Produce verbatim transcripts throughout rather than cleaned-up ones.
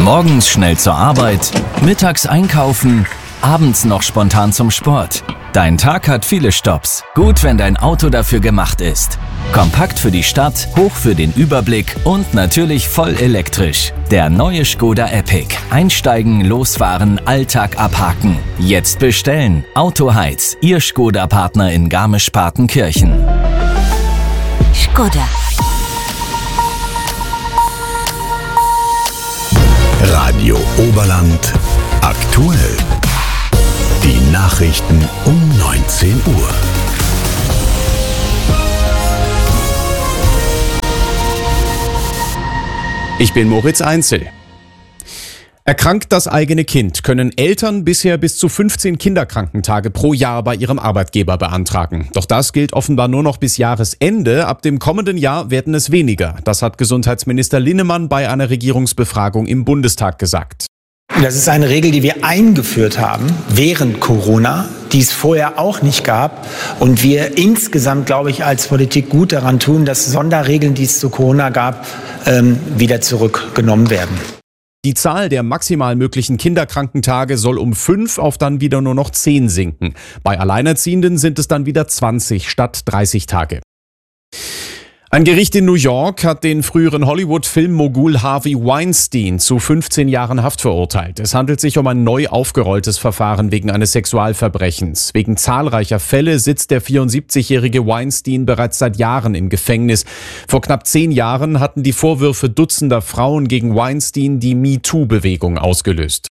Morgens schnell zur Arbeit, mittags einkaufen, abends noch spontan zum Sport. Dein Tag hat viele Stopps. Gut, wenn dein Auto dafür gemacht ist. Kompakt für die Stadt, hoch für den Überblick und natürlich voll elektrisch. Der neue Škoda Epiq. Einsteigen, losfahren, Alltag abhaken. Jetzt bestellen. Autoheiz, Ihr Škoda-Partner in Garmisch-Partenkirchen. Škoda. Radio Oberland aktuell. Die Nachrichten um neunzehn Uhr. Ich bin Moritz Einzel. Erkrankt das eigene Kind, können Eltern bisher bis zu fünfzehn Kinderkrankentage pro Jahr bei ihrem Arbeitgeber beantragen. Doch das gilt offenbar nur noch bis Jahresende. Ab dem kommenden Jahr werden es weniger. Das hat Gesundheitsminister Linnemann bei einer Regierungsbefragung im Bundestag gesagt. Das ist eine Regel, die wir eingeführt haben während Corona, die es vorher auch nicht gab. Und wir insgesamt, glaube ich, als Politik gut daran tun, dass Sonderregeln, die es zu Corona gab, ähm, wieder zurückgenommen werden. Die Zahl der maximal möglichen Kinderkrankentage soll um fünf auf dann wieder nur noch zehn sinken. Bei Alleinerziehenden sind es dann wieder zwanzig statt dreißig Tage. Ein Gericht in New York hat den früheren Hollywood-Filmmogul Harvey Weinstein zu fünfzehn Jahren Haft verurteilt. Es handelt sich um ein neu aufgerolltes Verfahren wegen eines Sexualverbrechens. Wegen zahlreicher Fälle sitzt der vierundsiebzigjährige Weinstein bereits seit Jahren im Gefängnis. Vor knapp zehn Jahren hatten die Vorwürfe dutzender Frauen gegen Weinstein die MeToo-Bewegung ausgelöst.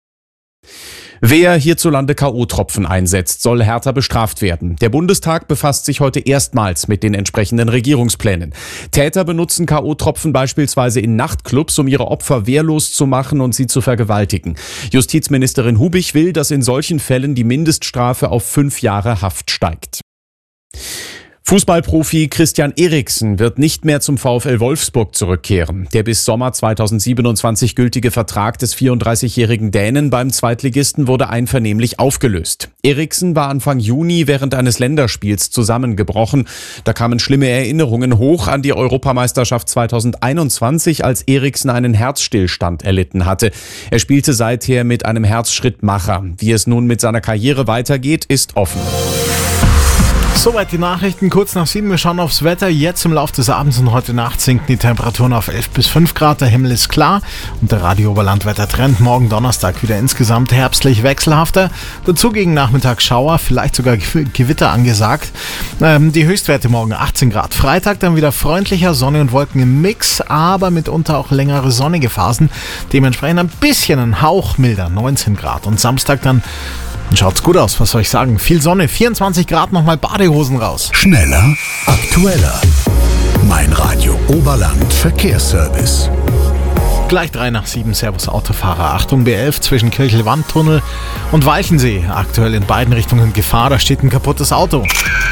Wer hierzulande K O-Tropfen einsetzt, soll härter bestraft werden. Der Bundestag befasst sich heute erstmals mit den entsprechenden Regierungsplänen. Täter benutzen K O-Tropfen beispielsweise in Nachtclubs, um ihre Opfer wehrlos zu machen und sie zu vergewaltigen. Justizministerin Hubich will, dass in solchen Fällen die Mindeststrafe auf fünf Jahre Haft steigt. Fußballprofi Christian Eriksen wird nicht mehr zum VfL Wolfsburg zurückkehren. Der bis Sommer zweitausendsiebenundzwanzig gültige Vertrag des vierunddreißigjährigen Dänen beim Zweitligisten wurde einvernehmlich aufgelöst. Eriksen war Anfang Juni während eines Länderspiels zusammengebrochen. Da kamen schlimme Erinnerungen hoch an die Europameisterschaft zweitausendeinundzwanzig, als Eriksen einen Herzstillstand erlitten hatte. Er spielte seither mit einem Herzschrittmacher. Wie es nun mit seiner Karriere weitergeht, ist offen. Soweit die Nachrichten, kurz nach sieben. Wir schauen aufs Wetter. Jetzt im Laufe des Abends und heute Nacht sinken die Temperaturen auf elf bis fünf Grad. Der Himmel ist klar und der Radio Oberland Wettertrend morgen Donnerstag wieder insgesamt herbstlich wechselhafter. Dazu gegen Nachmittag Schauer, vielleicht sogar Gewitter angesagt. Ähm, die Höchstwerte morgen achtzehn Grad. Freitag dann wieder freundlicher, Sonne und Wolken im Mix, aber mitunter auch längere sonnige Phasen. Dementsprechend ein bisschen ein Hauch milder, neunzehn Grad. Und Samstag dann schaut's gut aus, was soll ich sagen? Viel Sonne, vierundzwanzig Grad, nochmal Badehosen raus. Schneller, aktueller. Mein Radio Oberland Verkehrsservice. Gleich drei nach sieben, Servus Autofahrer. Achtung, B elf zwischen Kirchel-Wandtunnel und Walchensee. Aktuell in beiden Richtungen Gefahr, da steht ein kaputtes Auto.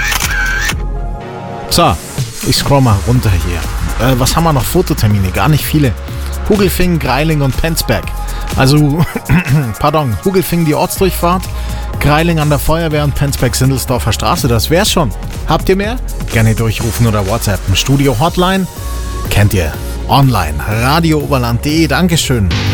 So, ich scroll mal runter hier. Äh, was haben wir noch? Fototermine, gar nicht viele. Hugelfing, Greiling und Penzberg. Also, pardon, Hugelfing die Ortsdurchfahrt, Greiling an der Feuerwehr und Penzberg-Sindelsdorfer Straße, das wär's schon. Habt ihr mehr? Gerne durchrufen oder WhatsApp. Studio Hotline kennt ihr. Online, radio oberland punkt de. Dankeschön.